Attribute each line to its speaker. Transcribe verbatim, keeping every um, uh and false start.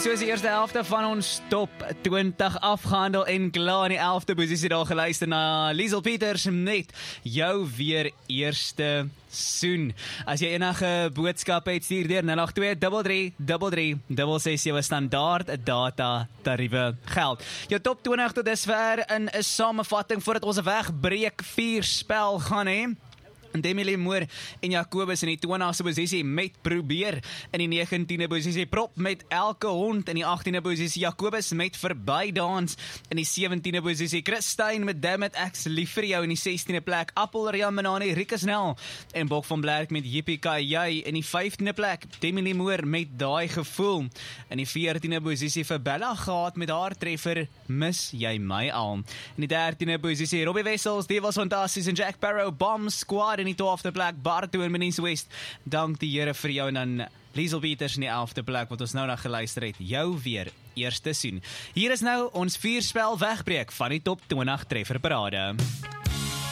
Speaker 1: so is die eerste helfte van ons top twintig afgehandel en klaar in die elfde posisie daar geluister na Liesel Peters met jou weer eerste soen. As jy enige boodskap het, stuur deur nul agt twee drie drie drie drie ses ses sewe standaard data tariewe geld. Jou top twintig tot dusver in 'n samevatting voordat ons 'n wegbreek vier spel gaan hê. Demi Moore en Jacobus in die twintigste posisie met Probeer in die negentiende posisie, Prop met Elke Hond in die agtiende posisie, Jacobus met Verbydans in die sewentiende posisie, Chris Stein met Dammit Ek's lief vir jou in die sestiende plek, Appel, Rian Manani, Rikus Nel en Bok van Blerk met Jippie Kajai in die vyftiende plek, Demi Moore met Daai Gevoel in die veertiende posisie, vir Bella Gaat met haar treffer Mis Jy My Al in die dertiende posisie, Robbie Wessels, Die Was Fantasties en Jack Barrow, Bomb Squad in die twaalfde plek, Barto en Menise West, dank die Here vir jou, en dan Liesel Peters in die elfde plek, wat ons nou na geluister het, jou weer eerste soen. Hier is nou ons vierspel wegbreek van die top twintig trefferparade.